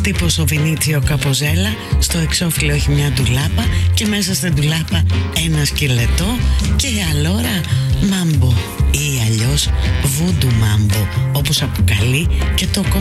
τύπος ο Βινίτσιο Καποζέλα. Στο εξώφυλλο έχει μια ντουλάπα και μέσα στην ντουλάπα ένα σκελετό και αλόρα μάμπο ή αλλιώς βούντου μάμπο, όπως αποκαλεί και το